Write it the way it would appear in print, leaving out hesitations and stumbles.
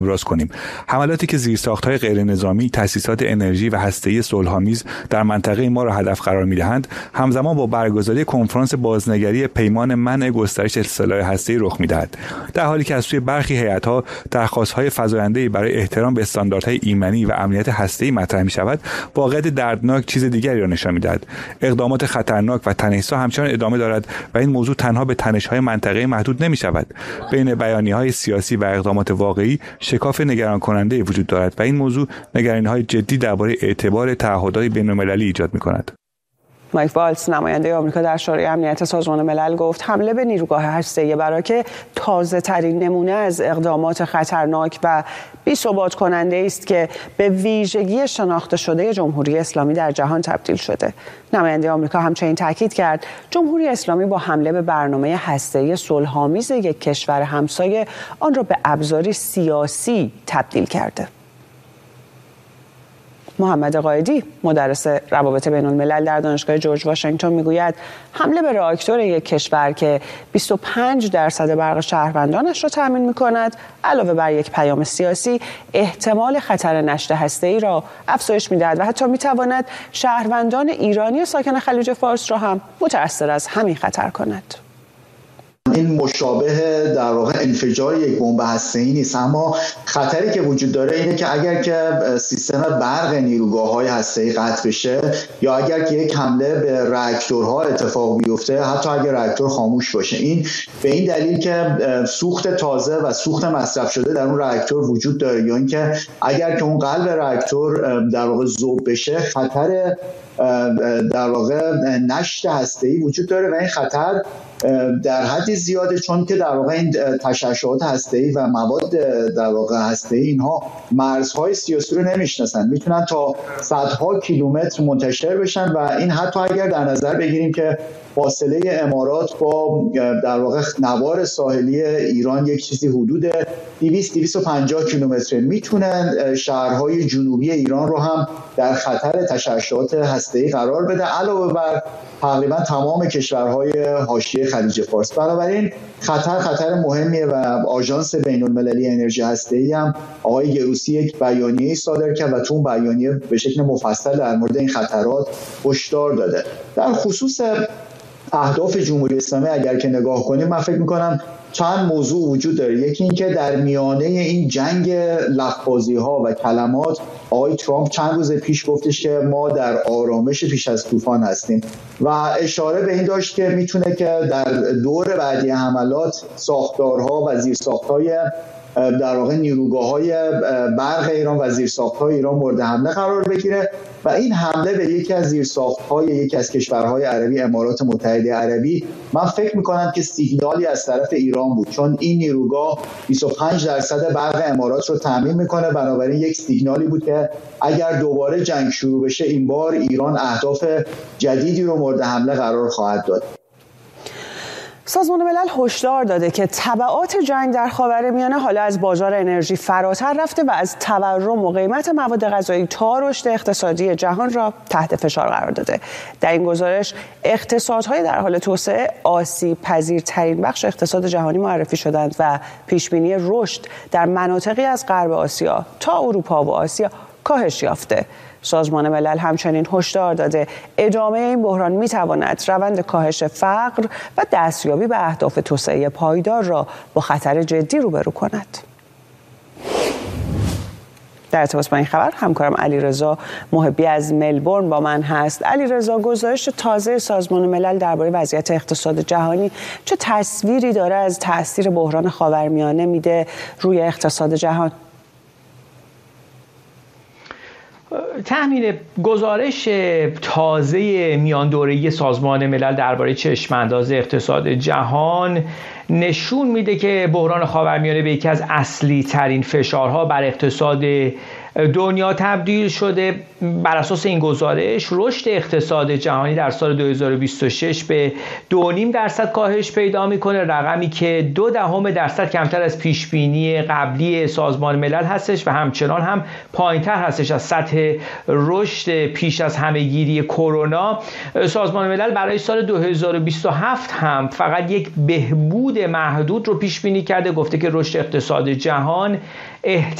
ابراز کنیم. حملاتی که زیرساخت‌های غیرنظامی، تأسیسات انرژی و هسته‌ای صلح‌آمیز در منطقه ما را هدف قرار می‌دهند، همزمان با برگزاری کنفرانس بازنگری پیمان منع گسترش سلاح هسته‌ای رخ می‌دهد. در حالی که از سوی برخی هیئت‌ها درخواست‌های فزاینده‌ای برای احترام به استانداردهای ایمنی و امنیت هسته‌ای مطرح می‌شود، واقعیت دردناک چیز دیگری را نشان می‌دهد. اقدامات خطرناک و تنش‌زا همچنان ادامه دارد و این موضوع تنها به تنش‌های منطقه‌ای محدود نمی‌شود. بین بیانیه‌های سیاسی و اقدامات واقعی شکاف نگران کننده وجود دارد و این موضوع نگرانی‌های جدی درباره اعتبار تعهدات بین‌المللی ایجاد می‌کند. مایک والتز نماینده آمریکا در شورای امنیت سازمان ملل گفت حمله به نیروگاه هسته‌ای براک تازه‌ترین نمونه از اقدامات خطرناک و بی‌ثبات کننده است که به ویژگی شناخته شده جمهوری اسلامی در جهان تبدیل شده. نماینده آمریکا همچنین تاکید کرد جمهوری اسلامی با حمله به برنامه هسته‌ای صلح‌آمیز یک کشور همسایه آن را به ابزاری سیاسی تبدیل کرده. محمد قائدی مدرس روابط بین الملل در دانشگاه جورج واشنگتن میگوید حمله به راکتور یک کشور که 25% برق شهروندانش را تامین می‌کند علاوه بر یک پیام سیاسی احتمال خطر نشت هسته‌ای را افزایش می‌دهد و حتی می‌تواند شهروندان ایرانی ساکن خلیج فارس را هم متأثر از همین خطر کند. این مشابه در واقع انفجار یک بمب هسته‌ای نیست، اما خطری که وجود داره اینه که اگر که سیستم برق نیروگاه‌های هسته‌ای قطع بشه یا اگر که یک حمله به راکتورها اتفاق بیفته، حتی اگر راکتور خاموش باشه، این به این دلیل که سوخت تازه و سوخت مصرف شده در اون راکتور وجود داره یا اینکه اگر که اون قلب راکتور در واقع ذوب بشه خطر در واقع نشت هسته‌ای وجود داره و این خطر در حدی زیاده چون که در واقع این تشعشعات هسته‌ای و مواد در واقع هسته‌ای اینها مرزهای سیاسی رو نمیشناسن، میتونن تا صدها کیلومتر منتشر بشن و این حتی اگر در نظر بگیریم که فاصله امارات با در واقع نوار ساحلی ایران یک چیزی حدود 200-250 کیلومتر میتونن شهرهای جنوبی ایران رو هم در خطر تشعشعات هسته‌ای قرار بده، علاوه بر تقریبا تمام کشورهای حاشیه خلیج فارس. بنابراین خطر مهمیه و آژانس بین‌المللی انرژی هسته‌ای هم آقای گروسی یک بیانیه صادر کرد و تو اون بیانیه به شکل مفصل در مورد این خطرات هشدار داده. در خصوص اهداف جمهوری اسلامی اگر که نگاه کنیم، من فکر می‌کنم چند موضوع وجود داره. یکی این که در میانه این جنگ لفظی‌ها و کلمات آقای ترامپ چند روز پیش گفتش که ما در آرامش پیش از طوفان هستیم و اشاره به این داشت که میتونه که در دور بعدی حملات ساختارها و زیرساخت‌های در واقع نیروگاه‌های برق ایران و زیرساخت‌های ایران مورد حمله قرار بگیره و این حمله به یکی از زیرساخت‌های یکی از کشورهای عربی، امارات متحده عربی، من فکر می‌کنم که سیگنالی از طرف ایران بود، چون این نیروگاه 25% برق امارات رو تامین می‌کنه. بنابراین یک سیگنالی بود که اگر دوباره جنگ شروع بشه این بار ایران اهداف جدیدی رو مورد حمله قرار خواهد داد. سازمان ملل هشدار داده که تبعات جنگ در خاورمیانه حالا از بازار انرژی فراتر رفته و از تورم و قیمت مواد غذایی تا رشد اقتصادی جهان را تحت فشار قرار داده. در این گزارش اقتصادهای در حال توسعه آسیب پذیرترین بخش اقتصاد جهانی معرفی شدند و پیشبینی رشد در مناطقی از غرب آسیا تا اروپا و آسیا کاهش یافته. سازمان ملل همچنین هشدار داده ادامه این بحران میتواند روند کاهش فقر و دستیابی به اهداف توسعه پایدار را با خطر جدی روبرو کند. در ارتباط با این خبر همکارم علیرضا محبی از ملبورن با من هست. علیرضا، گزارش تازه سازمان ملل درباره وضعیت اقتصاد جهانی چه تصویری داره از تاثیر بحران خاورمیانه میده روی اقتصاد جهان؟ تحمیل گزارش تازه میان دوره‌ای سازمان ملل درباره چشم‌انداز اقتصاد جهان نشون میده که بحران خاورمیانه به یکی از اصلی ترین فشارها بر اقتصاد دنیا تبدیل شده. بر اساس این گزارش رشد اقتصاد جهانی در سال 2026 به 2.5% کاهش پیدا میکنه، رقمی که 0.2% کمتر از پیشبینی قبلی سازمان ملل هستش و همچنان هم پایینتر هستش از سطح رشد پیش از همهگیری کرونا، سازمان ملل برای سال 2027 هم فقط یک بهبود محدود رو پیش بینی کرده. گفته که رشد اقتصاد جهان